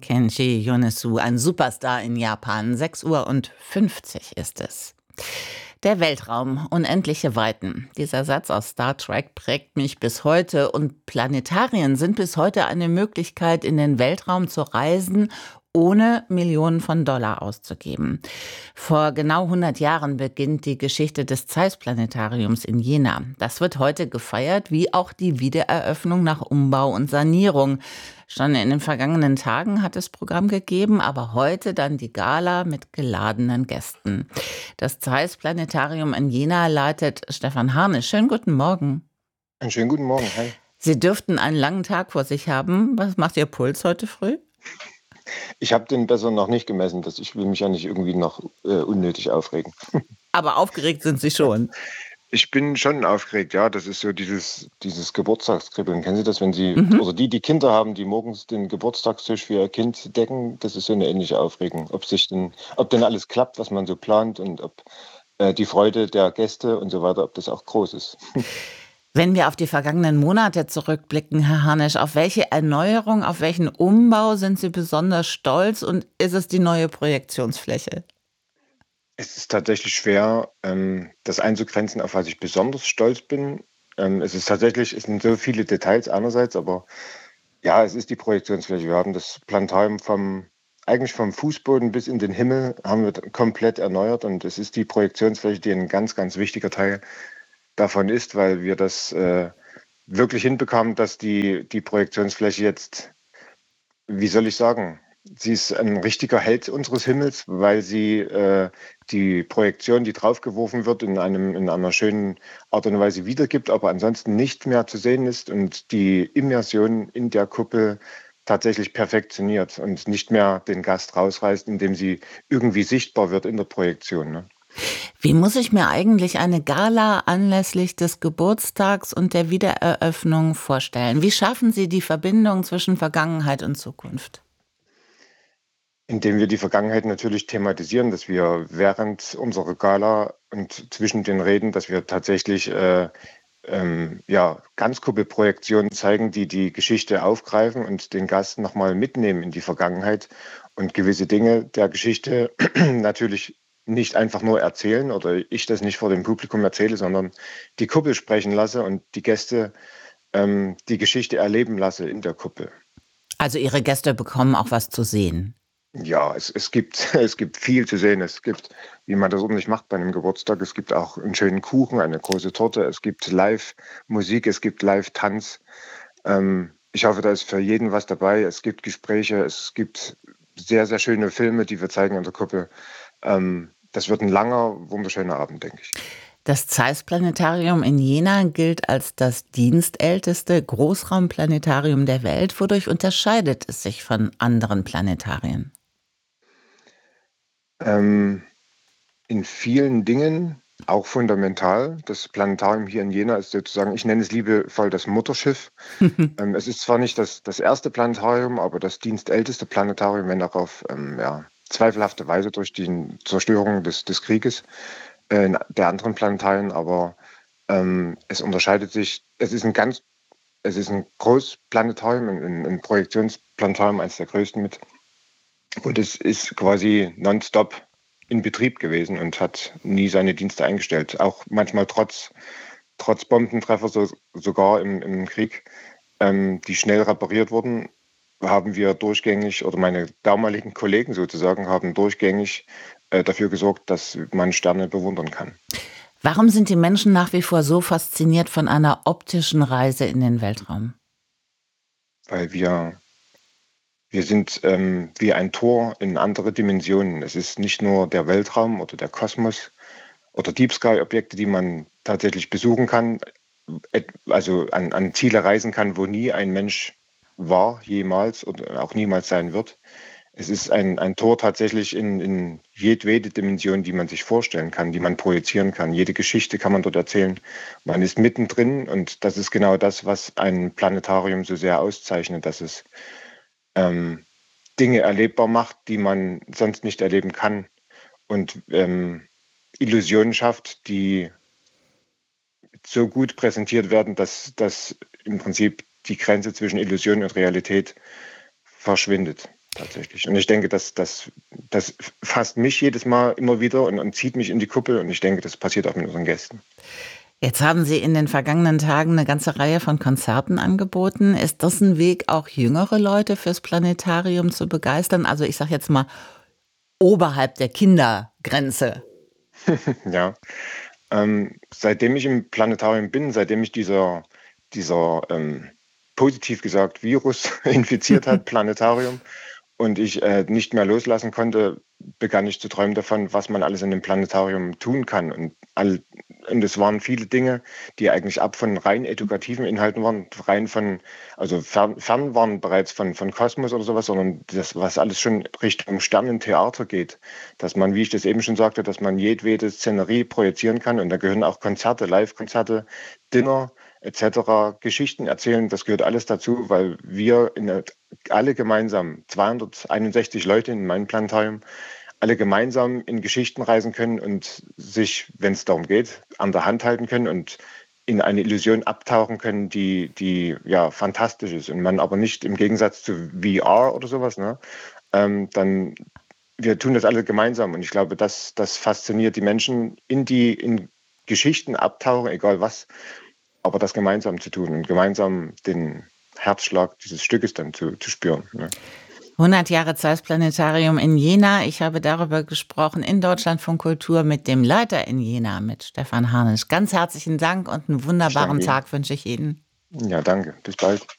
Kenji Yonezu, ein Superstar in Japan. 6:50 Uhr ist es. Der Weltraum, unendliche Weiten. Dieser Satz aus Star Trek prägt mich bis heute und Planetarien sind bis heute eine Möglichkeit, in den Weltraum zu reisen, ohne Millionen von Dollar auszugeben. Vor genau 100 Jahren beginnt die Geschichte des Zeiss-Planetariums in Jena. Das wird heute gefeiert, wie auch die Wiedereröffnung nach Umbau und Sanierung. Schon in den vergangenen Tagen hat es Programm gegeben, aber heute dann die Gala mit geladenen Gästen. Das Zeiss-Planetarium in Jena leitet Stefan Harnisch. Schönen guten Morgen. Einen schönen guten Morgen. Hi. Sie dürften einen langen Tag vor sich haben. Was macht Ihr Puls heute früh? Ich habe den besser noch nicht gemessen. Ich will mich ja nicht irgendwie noch unnötig aufregen. Aber aufgeregt sind Sie schon. Ich bin schon aufgeregt, ja. Das ist so dieses Geburtstagskribbeln. Kennen Sie das, wenn Sie, Mhm. oder die Kinder haben, die morgens den Geburtstagstisch für ihr Kind decken? Das ist so eine ähnliche Aufregung. Ob denn alles klappt, was man so plant und ob die Freude der Gäste und so weiter, ob das auch groß ist. Wenn wir auf die vergangenen Monate zurückblicken, Herr Harnisch, auf welche Erneuerung, auf welchen Umbau sind Sie besonders stolz und ist es die neue Projektionsfläche? Es ist tatsächlich schwer, das einzugrenzen, auf was ich besonders stolz bin. Es sind so viele Details einerseits, aber ja, es ist die Projektionsfläche. Wir haben das Planetarium eigentlich vom Fußboden bis in den Himmel haben wir komplett erneuert und es ist die Projektionsfläche, die ein ganz, ganz wichtiger Teil davon ist, weil wir das wirklich hinbekommen, dass die Projektionsfläche jetzt, wie soll ich sagen, sie ist ein richtiger Held unseres Himmels, weil sie die Projektion, die draufgeworfen wird, in einer schönen Art und Weise wiedergibt, aber ansonsten nicht mehr zu sehen ist und die Immersion in der Kuppel tatsächlich perfektioniert und nicht mehr den Gast rausreißt, indem sie irgendwie sichtbar wird in der Projektion. Ne? Wie muss ich mir eigentlich eine Gala anlässlich des Geburtstags und der Wiedereröffnung vorstellen? Wie schaffen Sie die Verbindung zwischen Vergangenheit und Zukunft? Indem wir die Vergangenheit natürlich thematisieren, dass wir während unserer Gala und zwischen den Reden, dass wir tatsächlich ja, Ganzkuppelprojektionen zeigen, die die Geschichte aufgreifen und den Gast nochmal mitnehmen in die Vergangenheit und gewisse Dinge der Geschichte natürlich nicht einfach nur erzählen oder ich das nicht vor dem Publikum erzähle, sondern die Kuppel sprechen lasse und die Gäste die Geschichte erleben lasse in der Kuppel. Also Ihre Gäste bekommen auch was zu sehen. Ja, es gibt, es gibt viel zu sehen. Es gibt, wie man das ordentlich macht bei einem Geburtstag, es gibt auch einen schönen Kuchen, eine große Torte, es gibt Live-Musik, es gibt Live-Tanz. Ich hoffe, da ist für jeden was dabei. Es gibt Gespräche, es gibt sehr, sehr schöne Filme, die wir zeigen in der Kuppel. Das wird ein langer, wunderschöner Abend, denke ich. Das Zeiss-Planetarium in Jena gilt als das dienstälteste Großraumplanetarium der Welt. Wodurch unterscheidet es sich von anderen Planetarien? Ähm, in vielen Dingen, auch fundamental. Das Planetarium hier in Jena ist sozusagen, ich nenne es liebevoll das Mutterschiff. Es ist zwar nicht das erste Planetarium, aber das dienstälteste Planetarium, wenn auch auf ja, zweifelhafte Weise durch die Zerstörung des Krieges der anderen Planetarien, aber es unterscheidet sich, es ist ein Großplanetarium, ein Projektionsplanetarium, eines der größten mit. Und es ist quasi nonstop in Betrieb gewesen und hat nie seine Dienste eingestellt. Auch manchmal trotz Bombentreffer, sogar im Krieg, die schnell repariert wurden, haben wir durchgängig, oder meine damaligen Kollegen sozusagen, haben durchgängig dafür gesorgt, dass man Sterne bewundern kann. Warum sind die Menschen nach wie vor so fasziniert von einer optischen Reise in den Weltraum? Weil wir sind wie ein Tor in andere Dimensionen. Es ist nicht nur der Weltraum oder der Kosmos oder Deep Sky-Objekte, die man tatsächlich besuchen kann, also an Ziele reisen kann, wo nie ein Mensch war, jemals oder auch niemals sein wird. Es ist ein Tor tatsächlich in jedwede Dimension, die man sich vorstellen kann, die man projizieren kann. Jede Geschichte kann man dort erzählen. Man ist mittendrin und das ist genau das, was ein Planetarium so sehr auszeichnet, dass es ähm, Dinge erlebbar macht, die man sonst nicht erleben kann und Illusionen schafft, die so gut präsentiert werden, dass im Prinzip die Grenze zwischen Illusion und Realität verschwindet. tatsächlich. Und ich denke, das fasst mich jedes Mal immer wieder und zieht mich in die Kuppel. Und ich denke, das passiert auch mit unseren Gästen. Jetzt haben Sie in den vergangenen Tagen eine ganze Reihe von Konzerten angeboten. Ist das ein Weg, auch jüngere Leute fürs Planetarium zu begeistern? Also ich sage jetzt mal oberhalb der Kindergrenze. Ja. Seitdem ich im Planetarium bin, seitdem mich dieser positiv gesagt Virus infiziert hat, Planetarium, und ich nicht mehr loslassen konnte, begann ich zu träumen davon, was man alles in dem Planetarium tun kann. Und es waren viele Dinge, die eigentlich ab von rein edukativen Inhalten waren, also fern waren bereits von Kosmos oder sowas, sondern das, was alles schon Richtung Sternentheater geht, dass man, wie ich das eben schon sagte, dass man jedwede Szenerie projizieren kann, und da gehören auch Konzerte, Live-Konzerte, Dinner etc., Geschichten erzählen, das gehört alles dazu, weil wir alle gemeinsam, 261 Leute in meinem Planetarium, alle gemeinsam in Geschichten reisen können und sich, wenn es darum geht, an der Hand halten können und in eine Illusion abtauchen können, die ja fantastisch ist, und man aber nicht im Gegensatz zu VR oder sowas, ne, dann wir tun das alle gemeinsam, und ich glaube, das fasziniert die Menschen, in Geschichten abtauchen, egal was, aber das gemeinsam zu tun und gemeinsam den Herzschlag dieses Stückes dann zu spüren. Ne? 100 Jahre Zeiss Planetarium in Jena. Ich habe darüber gesprochen in Deutschlandfunk Kultur mit dem Leiter in Jena, mit Stefan Harnisch. Ganz herzlichen Dank und einen Ich danke wunderbaren Ihnen. Tag wünsche ich Ihnen. Ja, danke. Bis bald.